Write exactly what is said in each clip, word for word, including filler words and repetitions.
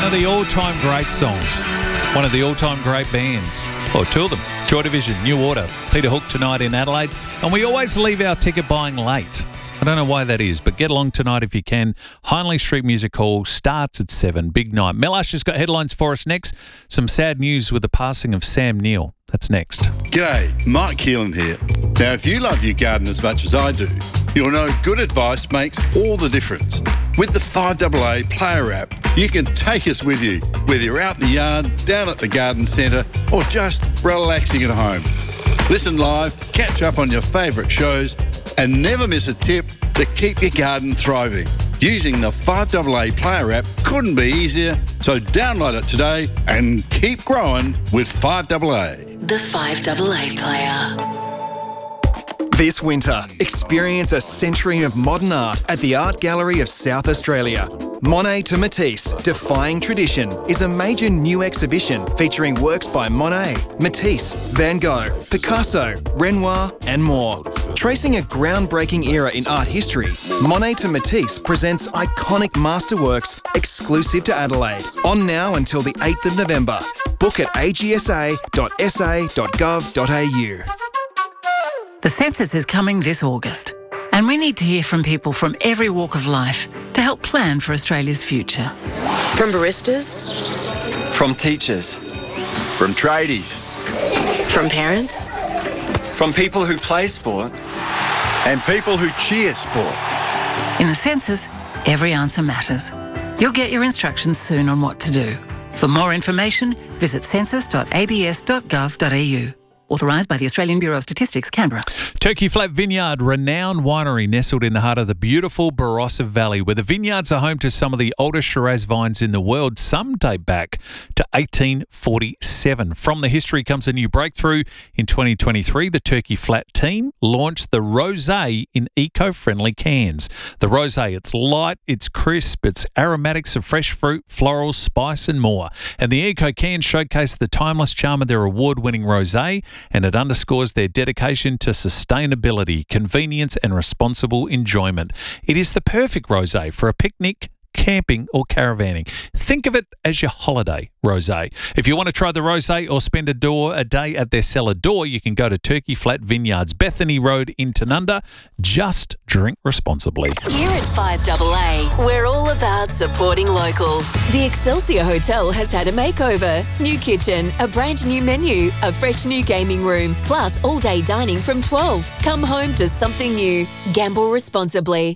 of the all-time great songs. One of the all-time great bands. Or two of them. Joy Division, New Order, Peter Hook tonight in Adelaide. And we always leave our ticket buying late. I don't know why that is, but get along tonight if you can. Hindley Street Music Hall starts at seven. Big night. Mel Usher's got headlines for us next. Some sad news with the passing of Sam Neill. That's next. G'day, Mike Keelan here. Now, if you love your garden as much as I do, you'll know good advice makes all the difference. With the five A A Player app, you can take us with you, whether you're out in the yard, down at the garden centre, or just relaxing at home. Listen live, catch up on your favourite shows, and never miss a tip to keep your garden thriving. Using the five A A Player app couldn't be easier, so download it today and keep growing with five A A. The five A A Player. This winter, experience a century of modern art at the Art Gallery of South Australia. Monet to Matisse, Defying Tradition is a major new exhibition featuring works by Monet, Matisse, Van Gogh, Picasso, Renoir and more. Tracing a groundbreaking era in art history, Monet to Matisse presents iconic masterworks exclusive to Adelaide. On now until the eighth of November. Book at a g s a dot s a dot gov dot a u. The census is coming this August, and we need to hear from people from every walk of life to help plan for Australia's future. From baristas, from teachers, from tradies, from parents, from people who play sport, and people who cheer sport. In the census, every answer matters. You'll get your instructions soon on what to do. For more information, visit census dot a b s dot gov dot a u. Authorised by the Australian Bureau of Statistics, Canberra. Turkey Flat Vineyard, renowned winery nestled in the heart of the beautiful Barossa Valley, where the vineyards are home to some of the oldest Shiraz vines in the world. Some date back to eighteen forty-seven. From the history comes a new breakthrough. In twenty twenty-three, the Turkey Flat team launched the Rosé in eco-friendly cans. The Rosé, it's light, it's crisp, it's aromatics of fresh fruit, florals, spice and more. And the eco cans showcase the timeless charm of their award-winning Rosé, and it underscores their dedication to sustainability, convenience and responsible enjoyment. It is the perfect rosé for a picnic, camping or caravanning. Think of it as your holiday rosé. If you want to try the rosé or spend a, door, a day at their cellar door, you can go to Turkey Flat Vineyards, Bethany Road in Tanunda. Just drink responsibly. Here at five A A, we're all about supporting local. The Excelsior Hotel has had a makeover. New kitchen, a brand new menu, a fresh new gaming room, plus all-day dining from twelve. Come home to something new. Gamble responsibly.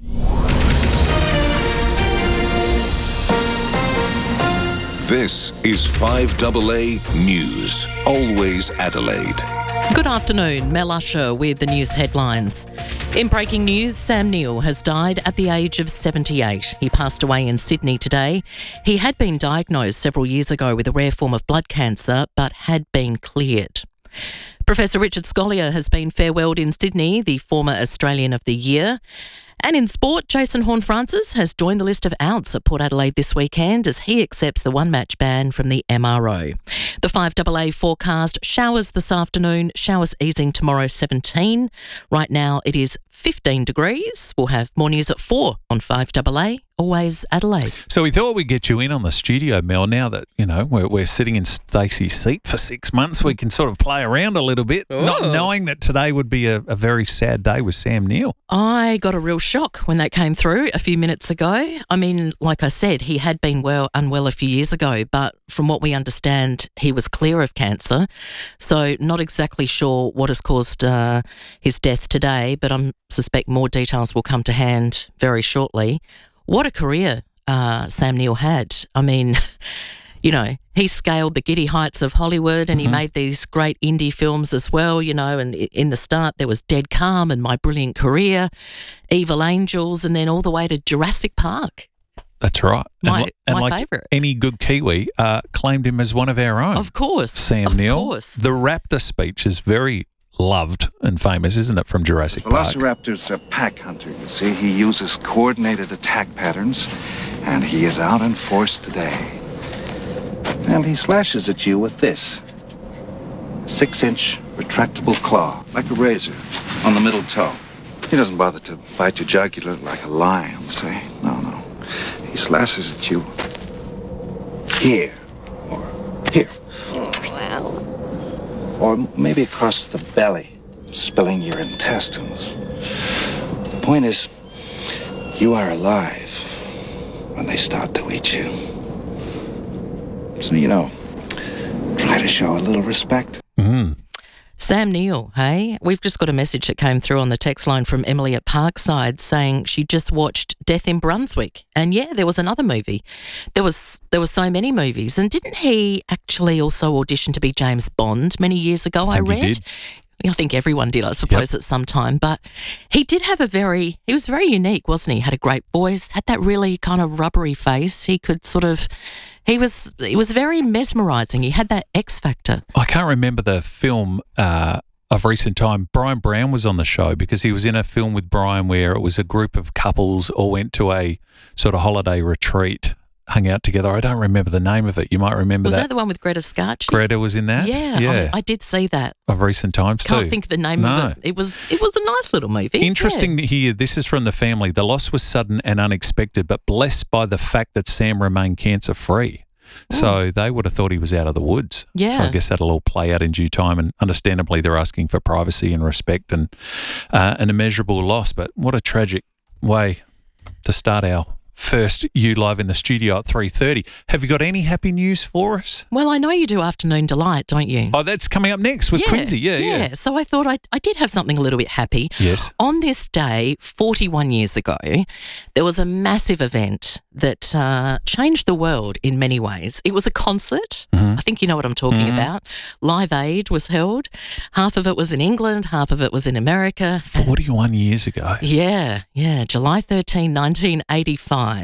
This is five A A News, always Adelaide. Good afternoon, Mel Usher with the news headlines. In breaking news, Sam Neill has died at the age of seventy-eight. He passed away in Sydney today. He had been diagnosed several years ago with a rare form of blood cancer, but had been cleared. Professor Richard Scolyer has been farewelled in Sydney, the former Australian of the Year. And in sport, Jason Horne-Francis has joined the list of outs at Port Adelaide this weekend as he accepts the one-match ban from the M R O. The five A A forecast: showers this afternoon, showers easing tomorrow, seventeen. Right now it is fifteen degrees. We'll have more news at four on five A A. Always Adelaide. So we thought we'd get you in on the studio, Mel. Now that, you know, we're, we're sitting in Stacey's seat for six months, we can sort of play around a little bit, Ooh. not knowing that today would be a, a very sad day with Sam Neill. I got a real shock when that came through a few minutes ago. I mean, like I said, he had been well unwell a few years ago, but from what we understand, he was clear of cancer. So not exactly sure what has caused uh, his death today, but I suspect more details will come to hand very shortly. What a career uh, Sam Neill had. I mean, you know, he scaled the giddy heights of Hollywood and mm-hmm. he made these great indie films as well, you know, and in the start there was Dead Calm and My Brilliant Career, Evil Angels, and then all the way to Jurassic Park. That's right. My, and, and my like favourite. Any good Kiwi uh, claimed him as one of our own. Of course. Sam of Neill. Of course. The raptor speech is very loved and famous, isn't it, from Jurassic Park? Velociraptor's a pack hunter, you see. He uses coordinated attack patterns, and he is out in force today. And he slashes at you with this. Six-inch retractable claw, like a razor, on the middle toe. He doesn't bother to bite your jugular like a lion, see? No, no. He slashes at you here, or here. Well. Or maybe across the belly, spilling your intestines. The point is, you are alive when they start to eat you. So, you know, try to show a little respect. Mm. Sam Neill, hey? We've just got a message that came through on the text line from Emily at Parkside saying she just watched Death in Brunswick. And yeah, there was another movie. There was there was so many movies. And didn't he actually also audition to be James Bond many years ago, I, I think read? he did. I think everyone did, I suppose, yep. at some time. But he did have a very, he was very unique, wasn't he? Had a great voice, had that really kind of rubbery face. He could sort of, he was, he was very mesmerising. He had that X factor. I can't remember the film uh, of recent time. Brian Brown was on the show because he was in a film with Brian where it was a group of couples all went to a sort of holiday retreat, hung out together. I don't remember the name of it. You might remember was that. Was that the one with Greta Scacchi? Greta was in that? Yeah, yeah. I, I did see that. Of recent times Can't too. think of the name no. of it. It was it was a nice little movie. Interesting yeah. to hear, this is from the family. The loss was sudden and unexpected, but blessed by the fact that Sam remained cancer-free. Mm. So they would have thought he was out of the woods. Yeah. So I guess that'll all play out in due time, and understandably they're asking for privacy and respect and uh, an immeasurable loss. But what a tragic way to start our first You Live in the studio at three thirty. Have you got any happy news for us? Well, I know you do Afternoon Delight, don't you? Oh, that's coming up next with yeah, Quincy. Yeah, yeah, yeah. So I thought I, I did have something a little bit happy. Yes. On this day, forty-one years ago, there was a massive event that uh, changed the world in many ways. It was a concert. Mm-hmm. I think you know what I'm talking mm-hmm. about. Live Aid was held. Half of it was in England, half of it was in America. forty-one years ago. Yeah, yeah. July thirteenth, nineteen eighty-five.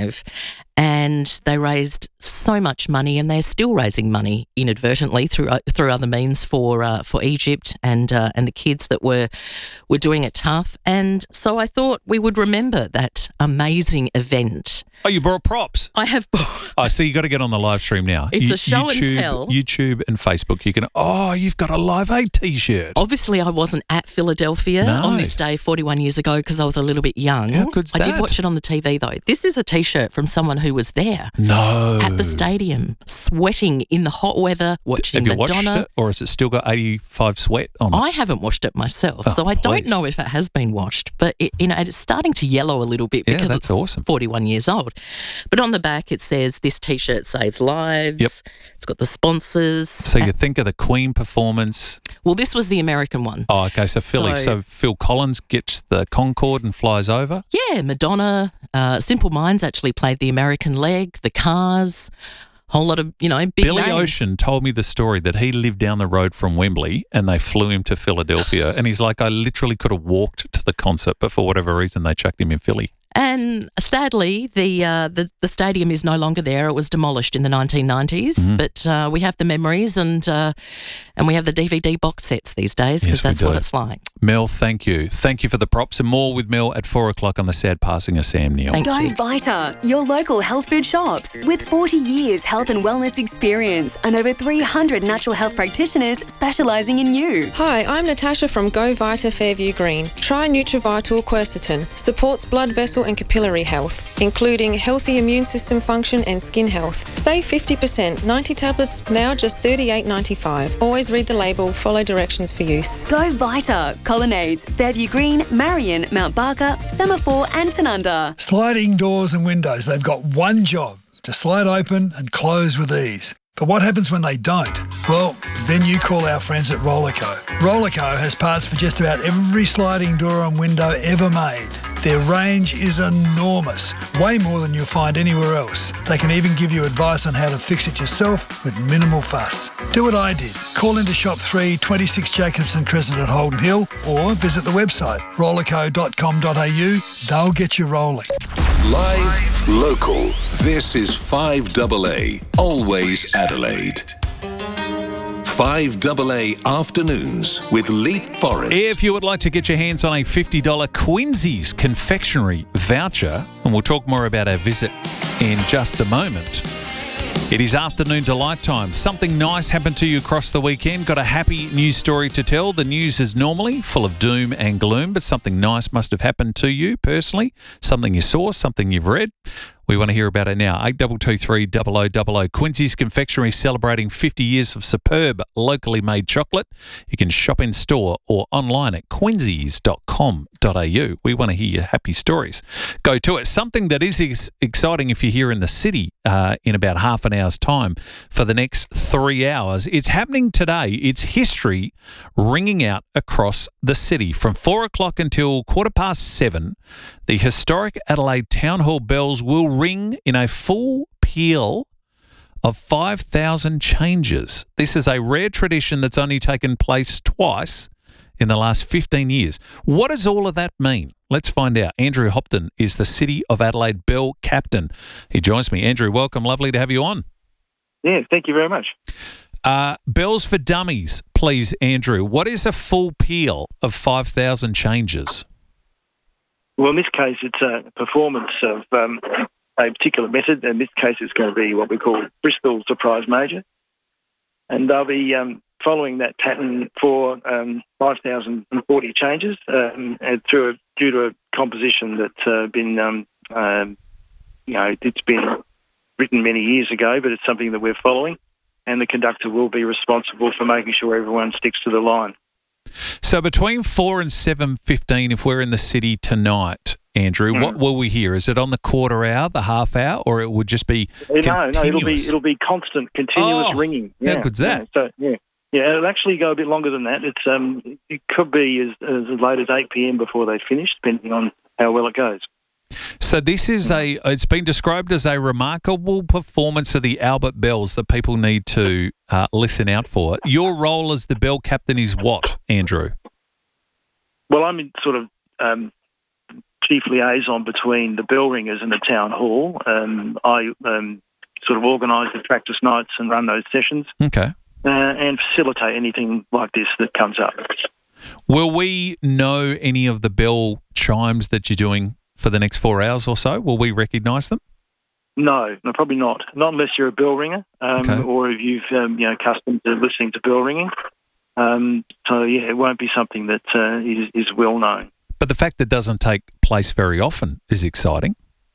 And they raised so much money, and they're still raising money inadvertently through uh, through other means for uh, for Egypt and uh, and the kids that were were doing it tough. And so I thought we would remember that amazing event. Oh, you brought props. I have. Oh, so you got to get on the live stream now. It's you, a show YouTube, and tell. YouTube and Facebook. You can. Oh, you've got a Live Aid T-shirt. Obviously, I wasn't at Philadelphia no. on this day forty-one years ago because I was a little bit young. How good's I that? did watch it on the T V though. This is a T-shirt from someone who was there. No. At the stadium, sweating in the hot weather, watching Have you Madonna. watched it, or has it still got eighty-five sweat on it? I haven't washed it myself, oh, so I please. don't know if it has been washed. But it, you know, it's starting to yellow a little bit yeah, because that's it's awesome. forty-one years old. But on the back it says, "This T-shirt saves lives." Yep. It's got the sponsors. So you think of the Queen performance. Well, this was the American one. Oh, okay. So Philly. So, so Phil Collins gets the Concorde and flies over. Yeah, Madonna. Uh, Simple Minds actually played the American leg. The Cars. Whole lot of, you know, big Billy names. Ocean told me the story that he lived down the road from Wembley and they flew him to Philadelphia. And he's like, I literally could have walked to the concert, but for whatever reason, they chucked him in Philly. And sadly, the, uh, the the stadium is no longer there. It was demolished in the nineteen nineties. Mm-hmm. But uh, we have the memories and uh, and we have the D V D box sets these days because yes, that's do. what it's like. Mel, thank you. Thank you for the props, and more with Mel at four o'clock on the sad passing of Sam Neill. Thank Go you. Vita, your local health food shops. With forty years health and wellness experience and over three hundred natural health practitioners specialising in you. Hi, I'm Natasha from Go Vita Fairview Green. Try NutriVital Quercetin. Supports blood vessel and capillary health, including healthy immune system function and skin health. Save fifty percent. ninety tablets, now just thirty-eight ninety-five. Always read the label, follow directions for use. Go Vita. Colonnades, Fairview Green, Marion, Mount Barker, Semaphore and Tanunda. Sliding doors and windows, they've got one job, to slide open and close with ease. But what happens when they don't? Well, then you call our friends at Rollerco. Rollerco has parts for just about every sliding door and window ever made. Their range is enormous, way more than you'll find anywhere else. They can even give you advice on how to fix it yourself with minimal fuss. Do what I did. Call into shop three, twenty-six Jacobson Crescent at Holden Hill, or visit the website rollerco dot com dot a u. They'll get you rolling. Live, local. This is five double A, always Adelaide. five double A Afternoons with Leap Forest. If you would like to get your hands on a fifty dollars Quincy's confectionery voucher, and we'll talk more about our visit in just a moment. It is afternoon delight time. Something nice happened to you across the weekend. Got a happy news story to tell. The news is normally full of doom and gloom, but something nice must have happened to you personally. Something you saw, something you've read. We want to hear about it now. eight two two three double oh double oh. Quincy's Confectionery celebrating fifty years of superb locally made chocolate. You can shop in store or online at quincy's dot com dot a u. We want to hear your happy stories. Go to it. Something that is ex- exciting if you're here in the city uh, in about half an hour's time for the next three hours. It's happening today. It's history ringing out across the city. From four o'clock until quarter past seven, the historic Adelaide Town Hall bells will ring in a full peal of five thousand changes. This is a rare tradition that's only taken place twice in the last fifteen years. What does all of that mean? Let's find out. Andrew Hopton is the City of Adelaide Bell Captain. He joins me. Andrew, welcome. Lovely to have you on. Yeah, thank you very much. Uh, bells for dummies, please, Andrew. What is a full peal of five thousand changes? Well, in this case, it's a performance of um, a particular method. In this case, it's going to be what we call Bristol Surprise Major. And they'll be um, following that pattern for um, five thousand forty changes um, and through a, due to a composition that's uh, been, um, um, you know, it's been written many years ago, but it's something that we're following. And the conductor will be responsible for making sure everyone sticks to the line. So between four and seven fifteen, if we're in the city tonight, Andrew, mm. what will we hear? Is it on the quarter hour, the half hour, or it would just be no, continuous? No, it'll be it'll be constant, continuous oh, ringing. Yeah. How good's that? Yeah, so yeah, yeah, it'll actually go a bit longer than that. It's um, it could be as as late as eight p.m. before they finish, depending on how well it goes. So this is a, it's been described as a remarkable performance of the Albert Bells that people need to uh, listen out for. Your role as the bell captain is what, Andrew? Well, I'm in sort of um, chief liaison between the bell ringers and the town hall. Um, I um, sort of organise the practice nights and run those sessions. Okay. Uh, and facilitate anything like this that comes up. Will we know any of the bell chimes that you're doing for the next four hours or so? Will we recognise them? No, no, probably not. Not unless you're a bell ringer, um, okay. or if you've um, you know accustomed to listening to bell ringing. Um, so yeah, it won't be something that uh, is, is well known. But the fact that it doesn't take place very often is exciting.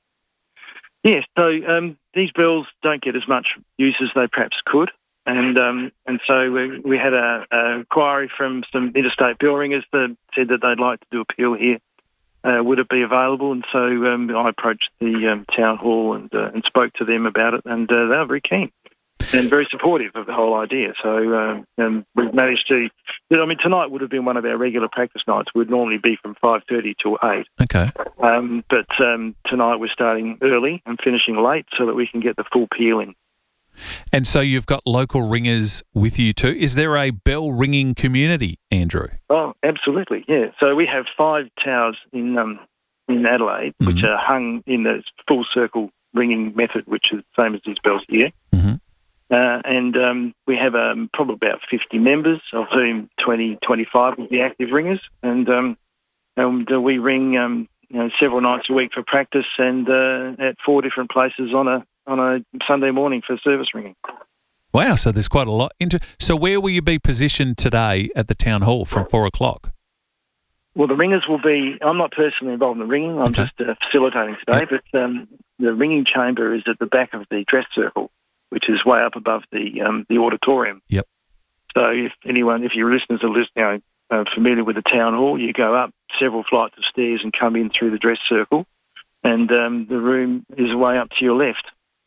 Yes. So um, these bells don't get as much use as they perhaps could, and um, and so we, we had a, a inquiry from some interstate bell ringers that said that they'd like to do a peal here. Uh, would it be available? And so um, I approached the um, town hall and uh, and spoke to them about it, and uh, they were very keen and very supportive of the whole idea. So um, and we've managed to. I mean, tonight would have been one of our regular practice nights. We'd normally be from five thirty till eight. Okay. Um, but um, tonight we're starting early and finishing late so that we can get the full peal in. And so you've got local ringers with you too. Is there a bell ringing community, Andrew? Oh, absolutely, yeah. So we have five towers in um, in Adelaide, mm-hmm. which are hung in the full circle ringing method, which is the same as these bells here. Mm-hmm. Uh, and um, we have um, probably about fifty members, of whom twenty, twenty-five will be active ringers. And, um, and uh, we ring um, you know, several nights a week for practice and uh, at four different places on a on a Sunday morning for service ringing. Wow, so there's quite a lot. Into, so where will you be positioned today at the town hall from four o'clock? Well, the ringers will be, I'm not personally involved in the ringing, I'm okay. just uh, facilitating today, yep. but um, the ringing chamber is at the back of the dress circle, which is way up above the um, the auditorium. Yep. So if anyone, if your listeners are listening, uh, familiar with the town hall, you go up several flights of stairs and come in through the dress circle, and um, the room is way up to your left.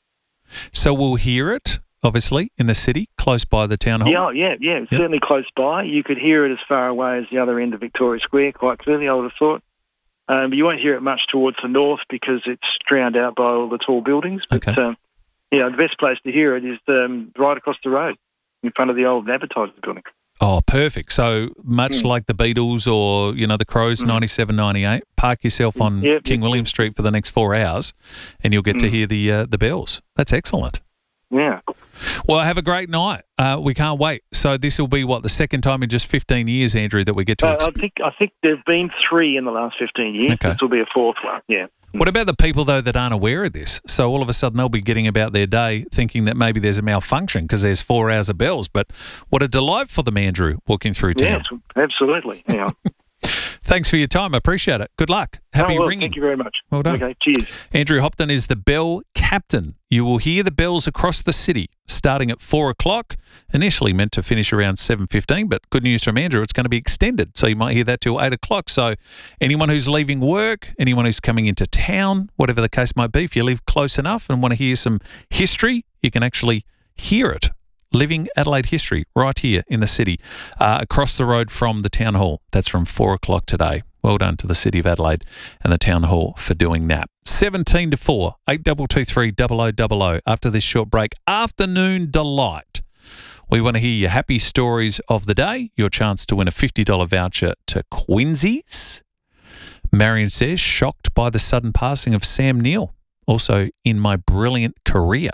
So we'll hear it, obviously, in the city, close by the town hall? Yeah, yeah, yeah, yep. certainly close by. You could hear it as far away as the other end of Victoria Square, quite clearly, I would have thought. Um, but you won't hear it much towards the north because it's drowned out by all the tall buildings. But, okay. um, yeah, the best place to hear it is um, right across the road in front of the old advertising building. Oh, perfect. So much mm. like the Beatles or, you know, the Crows, mm. ninety-seven, ninety-eight, park yourself on yep. King William Street for the next four hours and you'll get mm. to hear the uh, the bells. That's excellent. Yeah. Well, have a great night. Uh, we can't wait. So this will be, what, the second time in just fifteen years, Andrew, that we get to... Uh, I think I think there have been three in the last fifteen years. Okay. This will be a fourth one, yeah. What about the people, though, that aren't aware of this? So all of a sudden they'll be getting about their day thinking that maybe there's a malfunction because there's four hours of bells. But what a delight for them, Andrew, walking through town. Yes, absolutely. Yeah. Thanks for your time. I appreciate it. Good luck. Happy oh, well, ringing. Thank you very much. Well done. Okay, cheers. Andrew Hopton is the bell captain. You will hear the bells across the city starting at four o'clock. Initially meant to finish around seven fifteen, but good news from Andrew, it's going to be extended. So you might hear that till eight o'clock. So anyone who's leaving work, anyone who's coming into town, whatever the case might be, if you live close enough and want to hear some history, you can actually hear it. Living Adelaide history right here in the city, uh, across the road from the town hall. That's from four o'clock today. Well done to the City of Adelaide and the town hall for doing that. seventeen to four, eight two two three, double oh double oh. After this short break, Afternoon Delight. We want to hear your happy stories of the day, your chance to win a fifty dollars voucher to Quincy's. Marion says, shocked by the sudden passing of Sam Neill. Also, in my brilliant career.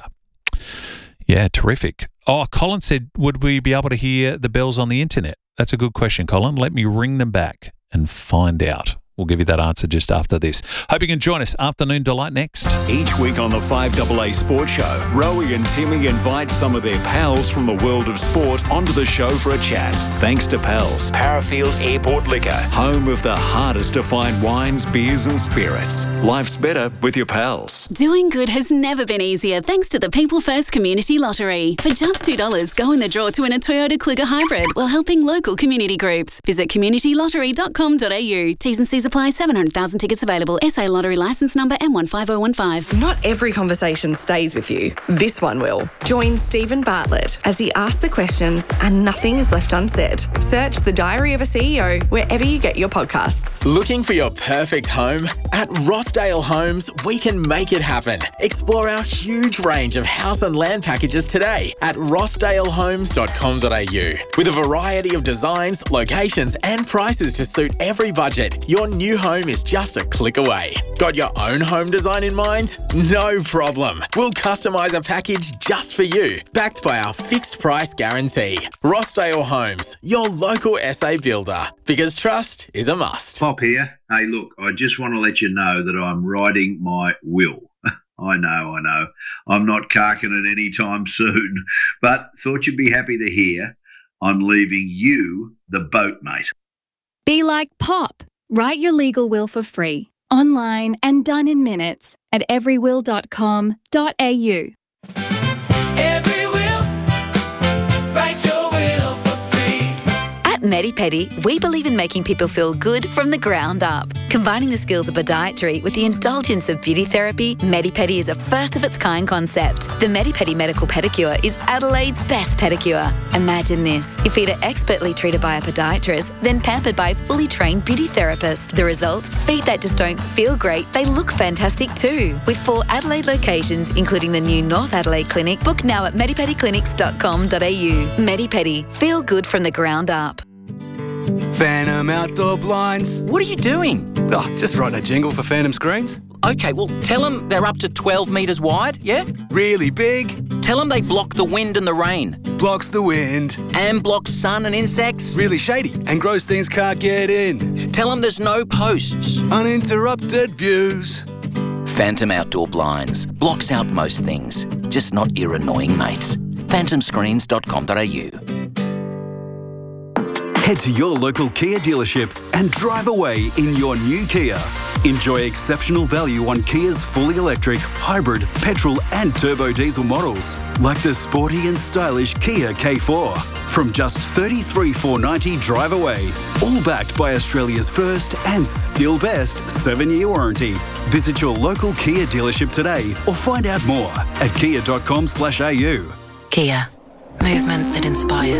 Yeah, terrific. Oh, Colin said, would we be able to hear the bells on the internet? That's a good question, Colin. Let me ring them back and find out. We'll give you that answer just after this. Hope you can join us. Afternoon Delight next. Each week on the five A A Sports Show, Rowie and Timmy invite some of their pals from the world of sport onto the show for a chat. Thanks to Pals, Parafield Airport Liquor, home of the hardest to find wines, beers and spirits. Life's better with your pals. Doing good has never been easier thanks to the People First Community Lottery. For just two dollars, go in the draw to win a Toyota Kluger Hybrid while helping local community groups. Visit community lottery dot com dot a u. T's and C's apply. seven hundred thousand tickets available. S A Lottery licence number M one five oh one five. Not every conversation stays with you. This one will. Join Stephen Bartlett as he asks the questions and nothing is left unsaid. Search The Diary of a C E O wherever you get your podcasts. Looking for your perfect home? At Rossdale Homes, we can make it happen. Explore our huge range of house and land packages today at rossdale homes dot com dot a u. With a variety of designs, locations and prices to suit every budget, your new home is just a click away. Got your own home design in mind? No problem. We'll customise a package just for you, backed by our fixed price guarantee. Rossdale Homes, your local S A builder, because trust is a must. Pop here. Hey, look, I just want to let you know that I'm writing my will. I know, I know. I'm not carking it anytime soon, but thought you'd be happy to hear I'm leaving you the boat, mate. Be like Pop. Write your legal will for free, online and done in minutes at every will dot com dot a u. Every will, write your will for free. At MediPedi, we believe in making people feel good from the ground up. Combining the skills of podiatry with the indulgence of beauty therapy, MediPedi is a first-of-its-kind concept. The MediPedi Medical Pedicure is Adelaide's best pedicure. Imagine this. Your feet are expertly treated by a podiatrist, then pampered by a fully trained beauty therapist. The result? Feet that just don't feel great, they look fantastic too. With four Adelaide locations, including the new North Adelaide Clinic, book now at medipedi clinics dot com dot a u. MediPedi. Feel good from the ground up. Phantom Outdoor Blinds. What are you doing? Oh, just writing a jingle for Phantom Screens. Okay, well, tell them they're up to twelve metres wide, yeah? Really big. Tell them they block the wind and the rain. Blocks the wind. And blocks sun and insects. Really shady, and Grossteins can't get in. Tell them there's no posts. Uninterrupted views. Phantom Outdoor Blinds. Blocks out most things, just not your annoying mates. phantom screens dot com dot a u. Head to your local Kia dealership and drive away in your new Kia. Enjoy exceptional value on Kia's fully electric, hybrid, petrol and turbo diesel models, like the sporty and stylish Kia K four. From just thirty-three thousand four hundred ninety dollars drive away, all backed by Australia's first and still best seven-year warranty. Visit your local Kia dealership today or find out more at kia dot com slash a u. Kia. Movement that inspires.